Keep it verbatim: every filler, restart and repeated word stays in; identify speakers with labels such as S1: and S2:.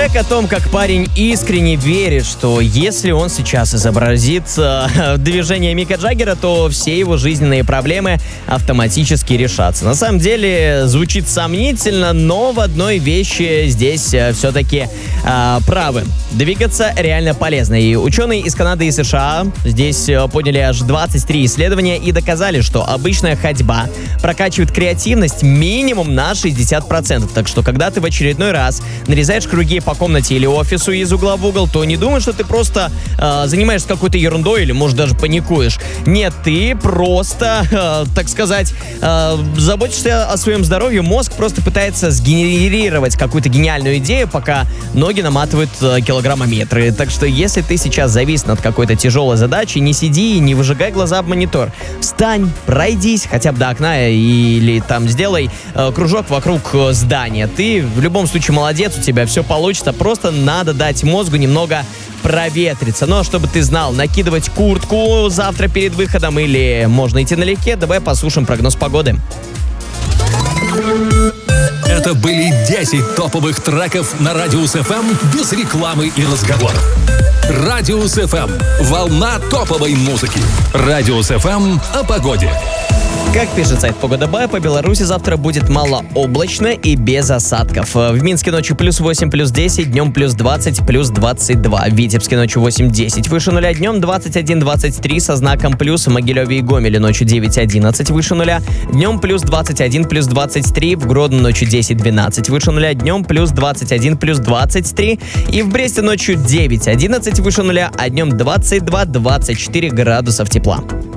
S1: Трек о том, как парень искренне верит, что если он сейчас изобразит э, движение Мика Джаггера, то все его жизненные проблемы автоматически решатся. На самом деле звучит сомнительно, но в одной вещи здесь э, все-таки э, правы. Двигаться реально полезно. И ученые из Канады и США здесь э, подняли аж двадцать три исследования и доказали, что обычная ходьба прокачивает креативность минимум на шестьдесят процентов. Так что, когда ты в очередной раз нарезаешь круги по комнате или офису из угла в угол, то не думай, что ты просто э, занимаешься какой-то ерундой или, может, даже паникуешь. Нет, ты просто, э, так сказать, э, заботишься о своем здоровье. Мозг просто пытается сгенерировать какую-то гениальную идею, пока ноги наматывают э, килограммометры. Так что, если ты сейчас завис над какой-то тяжелой задачей, не сиди и не выжигай глаза в монитор. Встань, пройдись хотя бы до окна или там сделай э, кружок вокруг э, здания. Ты в любом случае молодец, у тебя все получится. Просто надо дать мозгу немного проветриться. Но чтобы ты знал, накидывать куртку завтра перед выходом или можно идти налегке, давай послушаем прогноз погоды.
S2: Это были десять топовых треков на Радиус эф эм без рекламы и разговоров. Радиус эф эм. Волна топовой музыки. Радиус эф эм о погоде.
S1: Как пишет сайт Погода Бай, по Беларуси завтра будет малооблачно и без осадков. В Минске ночью плюс восемь, плюс десять, днем плюс двадцать, плюс двадцать два. В Витебске ночью восемь-десять, выше нуля, днем двадцать один двадцать три со знаком плюс. В Могилеве и Гомеле ночью девять-одиннадцать, выше нуля, днем плюс двадцать один, плюс двадцать три. В Гродно ночью десять-двенадцать, выше нуля, днем плюс двадцать один, плюс двадцать три. И в Бресте ночью девять-одиннадцать, выше нуля, а днем двадцать два двадцать четыре градусов тепла.